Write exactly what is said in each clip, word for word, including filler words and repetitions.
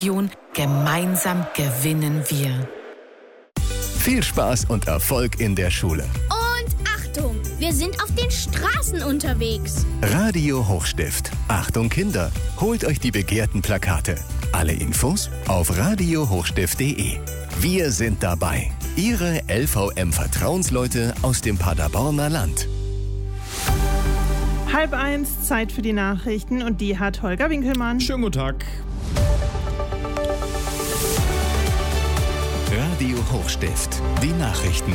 Gemeinsam gewinnen wir. Viel Spaß und Erfolg in der Schule. Und Achtung, wir sind auf den Straßen unterwegs. Radio Hochstift. Achtung Kinder, holt euch die begehrten Plakate. Alle Infos auf radio hochstift punkt de. Wir sind dabei. Ihre L V M-Vertrauensleute aus dem Paderborner Land. Halb eins, Zeit für die Nachrichten und die hat Holger Winkelmann. Schönen guten Tag. Radio Hochstift, die Nachrichten.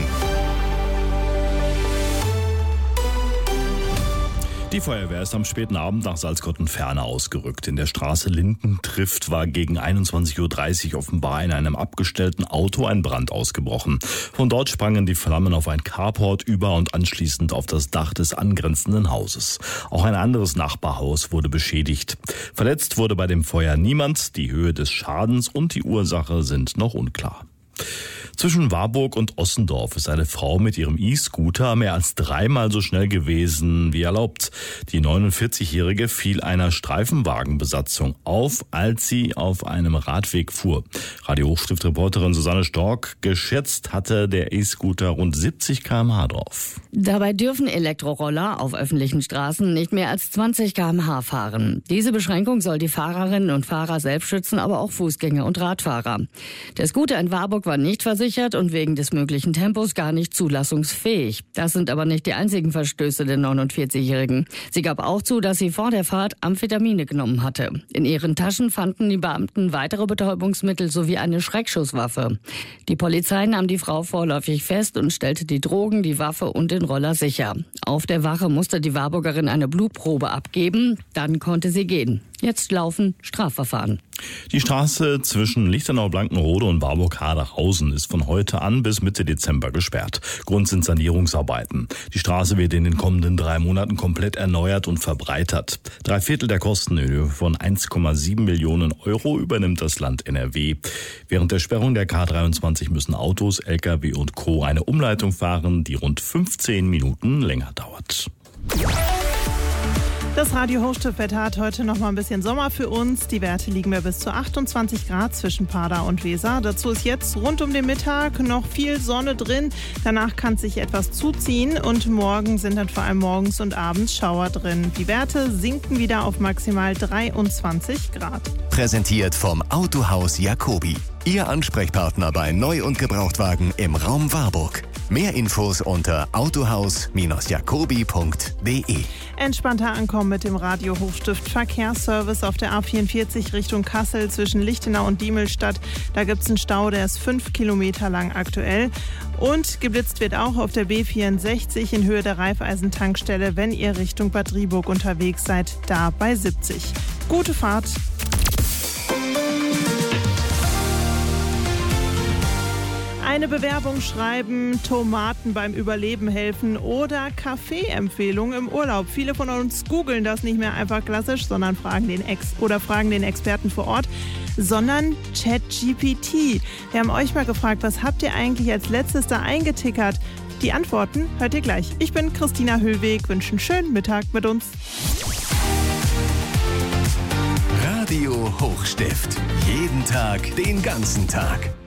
Die Feuerwehr ist am späten Abend nach Salzgotten-Ferne ausgerückt. In der Straße Linden-Trift war gegen einundzwanzig Uhr dreißig offenbar in einem abgestellten Auto ein Brand ausgebrochen. Von dort sprangen die Flammen auf ein Carport über und anschließend auf das Dach des angrenzenden Hauses. Auch ein anderes Nachbarhaus wurde beschädigt. Verletzt wurde bei dem Feuer niemand. Die Höhe des Schadens und die Ursache sind noch unklar. Zwischen Warburg und Ossendorf ist eine Frau mit ihrem E-Scooter mehr als dreimal so schnell gewesen wie erlaubt. Die neunundvierzigjährige fiel einer Streifenwagenbesatzung auf, als sie auf einem Radweg fuhr. Radio Hochstift-Reporterin Susanne Stork: Geschätzt hatte der E-Scooter rund siebzig Kilometer pro Stunde drauf. Dabei dürfen Elektroroller auf öffentlichen Straßen nicht mehr als zwanzig Kilometer pro Stunde fahren. Diese Beschränkung soll die Fahrerinnen und Fahrer selbst schützen, aber auch Fußgänger und Radfahrer. Der Scooter in Warburg war nicht versichert und wegen des möglichen Tempos gar nicht zulassungsfähig. Das sind aber nicht die einzigen Verstöße der neunundvierzigjährigen. Sie gab auch zu, dass sie vor der Fahrt Amphetamine genommen hatte. In ihren Taschen fanden die Beamten weitere Betäubungsmittel sowie eine Schreckschusswaffe. Die Polizei nahm die Frau vorläufig fest und stellte die Drogen, die Waffe und den Roller sicher. Auf der Wache musste die Warburgerin eine Blutprobe abgeben, dann konnte sie gehen. Jetzt laufen Strafverfahren. Die Straße zwischen Lichtenau-Blankenrode und Warburg-Haderhausen ist von heute an bis Mitte Dezember gesperrt. Grund sind Sanierungsarbeiten. Die Straße wird in den kommenden drei Monaten komplett erneuert und verbreitert. Drei Viertel der Kosten in Höhe von eins Komma sieben Millionen Euro übernimmt das Land N R W. Während der Sperrung der K dreiundzwanzig müssen Autos, L K W und Co. eine Umleitung fahren, die rund fünfzehn Minuten länger dauert. Das Radio Hochstift-Wetter hat heute noch mal ein bisschen Sommer für uns. Die Werte liegen bei bis zu achtundzwanzig Grad zwischen Pader und Weser. Dazu ist jetzt rund um den Mittag noch viel Sonne drin. Danach kann es sich etwas zuziehen und morgen sind dann vor allem morgens und abends Schauer drin. Die Werte sinken wieder auf maximal dreiundzwanzig Grad. Präsentiert vom Autohaus Jacobi. Ihr Ansprechpartner bei Neu- und Gebrauchtwagen im Raum Warburg. Mehr Infos unter autohaus jacobi punkt de. Entspannter ankommen mit dem Radio Hochstift Verkehrsservice auf der A vierundvierzig Richtung Kassel zwischen Lichtenau und Diemelstadt. Da gibt es einen Stau, der ist fünf Kilometer lang aktuell. Und geblitzt wird auch auf der B vierundsechzig in Höhe der Raiffeisen-Tankstelle, wenn ihr Richtung Bad Driburg unterwegs seid, da bei siebzig. Gute Fahrt! Eine Bewerbung schreiben, Tomaten beim Überleben helfen oder Kaffeeempfehlungen im Urlaub. Viele von uns googeln das nicht mehr einfach klassisch, sondern fragen den Ex oder fragen den Experten vor Ort, sondern ChatGPT. Wir haben euch mal gefragt, was habt ihr eigentlich als letztes da eingetickert? Die Antworten hört ihr gleich. Ich bin Christina Höhlweg, wünsche einen schönen Mittag mit uns. Radio Hochstift. Jeden Tag, den ganzen Tag.